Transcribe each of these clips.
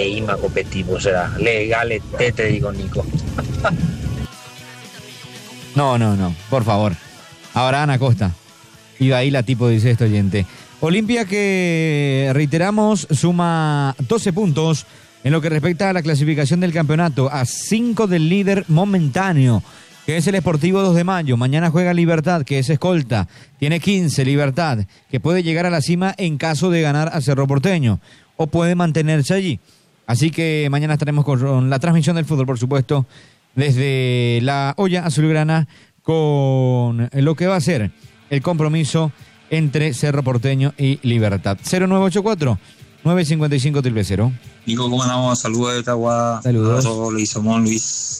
ima competitivo, será legal, te digo, Nico. No, por favor. Abraham Acosta. Iba ahí la tipo, dice este oyente. Olimpia que, reiteramos, suma 12 puntos en lo que respecta a la clasificación del campeonato, a 5 del líder momentáneo, que es el Sportivo 2 de Mayo. Mañana juega Libertad, que es escolta. Tiene 15, Libertad, que puede llegar a la cima en caso de ganar a Cerro Porteño, o puede mantenerse allí. Así que mañana estaremos con la transmisión del fútbol, por supuesto, desde la olla azulgrana, con lo que va a ser el compromiso entre Cerro Porteño y Libertad. 0984-955-000. Nico, ¿cómo andamos? Saludos de Itagua. Saludos. Luis Somón, Luis.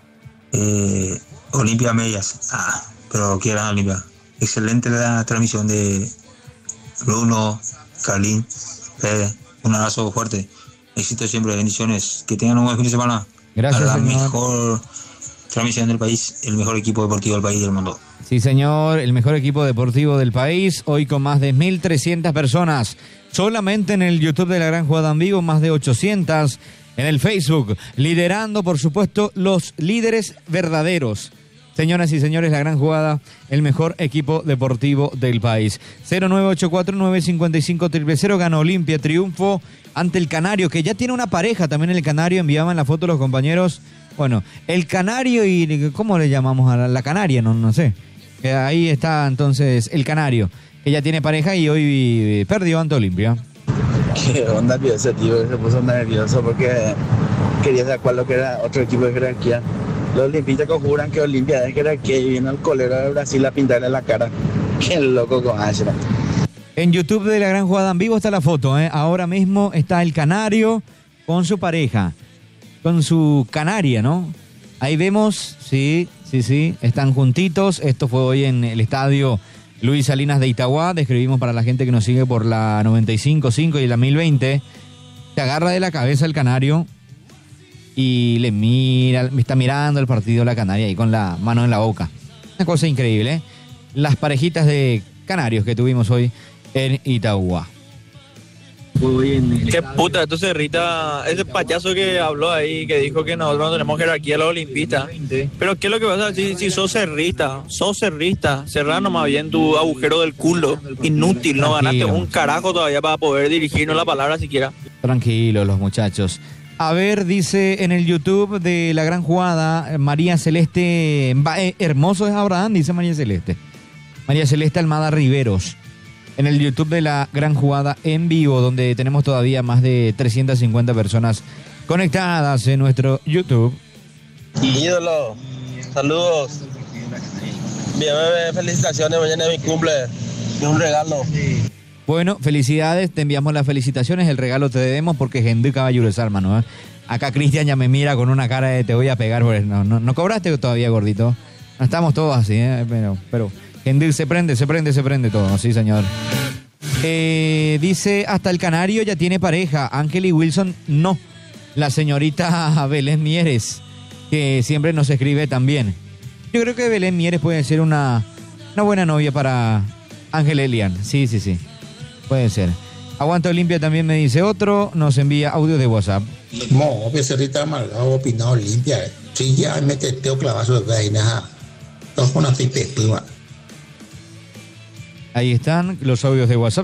Olimpia Medias. Pero quieran Olimpia. Excelente la transmisión de Bruno, Carlín, Pérez. Un abrazo fuerte. Éxito siempre, bendiciones. Que tengan un buen fin de semana. Gracias, a la señor. mejor transmisión del país, el mejor equipo deportivo del país y del mundo. Sí, señor, el mejor equipo deportivo del país, hoy con más de 1.300 personas, solamente en el YouTube de La Gran Jugada en Vivo, más de 800 en el Facebook, liderando, por supuesto, los líderes verdaderos. Señoras y señores, La Gran Jugada, el mejor equipo deportivo del país. 0984-955-000, ganó Olimpia, triunfo ante el Canario, que ya tiene una pareja también. El Canario, enviaban la foto los compañeros. Bueno, el Canario y... ¿cómo le llamamos a la Canaria? No sé. Ahí está entonces el Canario, que ya tiene pareja y hoy perdió ante Olimpia. ¿Qué onda, ese tío? Se puso nervioso porque quería saber cuál lo que era otro equipo de jerarquía. Los olimpistas conjuran que Olimpia es jerarquía y viene al colero de Brasil a pintarle la cara. Qué loco con Ashra. En YouTube de La Gran Jugada en Vivo está la foto, ¿eh? Ahora mismo está el Canario con su pareja, con su canaria, ¿no? Ahí vemos, sí, están juntitos. Esto fue hoy en el estadio Luis Salinas de Itagua. Describimos para la gente que nos sigue por la 95.5 y la 1020. Se agarra de la cabeza el Canario y le mira, me está mirando el partido la Canaria ahí con la mano en la boca. Una cosa increíble, ¿eh? Las parejitas de canarios que tuvimos hoy en Itagua. Qué puta, esto se irrita ese payaso que habló ahí, que dijo que nosotros no tenemos jerarquía a los olimpistas. Pero ¿qué es lo que pasa si sos cerrista? Cerrá nomás bien tu agujero del culo. Inútil, no ganaste un carajo todavía para poder dirigirnos la palabra siquiera. Tranquilos los muchachos. A ver, dice en el YouTube de La Gran Jugada, María Celeste, hermoso es Abraham, dice María Celeste. María Celeste Almada Riveros. En el YouTube de La Gran Jugada en Vivo, donde tenemos todavía más de 350 personas conectadas en nuestro YouTube. Ídolo, saludos. Bien, felicitaciones, mañana es mi cumple. Es un regalo. Bueno, felicidades, te enviamos las felicitaciones, el regalo te debemos porque es Henry Caballero hermano. Acá Cristian ya me mira con una cara de te voy a pegar, porque no cobraste todavía, gordito. No estamos todos así, pero Henry se prende todo, sí señor. Dice, hasta el Canario ya tiene pareja, Ángel y Wilson no. La señorita Belén Mieres, que siempre nos escribe también. Yo creo que Belén Mieres puede ser una buena novia para Ángel Elian, sí. Puede ser. Aguanta Olimpia también me dice otro, nos envía audio de WhatsApp. No, Becerrita Amargado opinado Olimpia. Sí, ya me teteo clavazo de vaina. Dos con así pepima. Ahí están los audios de WhatsApp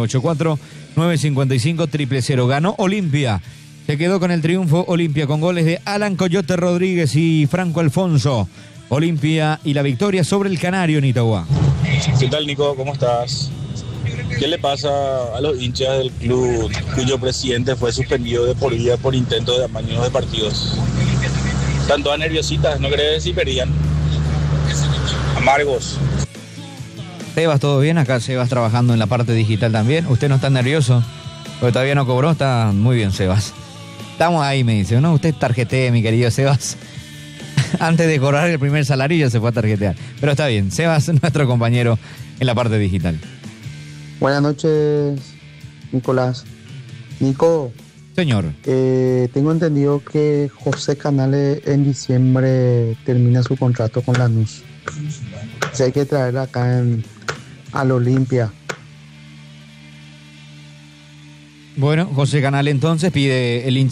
0984-955-000. Ganó Olimpia. Se quedó con el triunfo Olimpia con goles de Alan Coyote Rodríguez y Franco Alfonso. Olimpia y la victoria sobre el Canario en Itagua. ¿Qué tal, Nico? ¿Cómo estás? ¿Qué le pasa a los hinchas del club cuyo presidente fue suspendido de por vida por intento de amaño de partidos? Están todas nerviositas, ¿no crees? Si perdían. Amargos. Sebas, ¿todo bien? Acá Sebas trabajando en la parte digital también. ¿Usted no está nervioso? Porque todavía no cobró. Está muy bien, Sebas. Estamos ahí, me dice, ¿no? Usted tarjetee, mi querido Sebas. Antes de cobrar el primer salario ya se fue a tarjetear. Pero está bien, Sebas, nuestro compañero en la parte digital. Buenas noches, Nicolás. Nico. Señor. Tengo entendido que José Canales en diciembre termina su contrato con Lanús. O sea, hay que traerla acá al Olimpia. Bueno, José Canales entonces pide el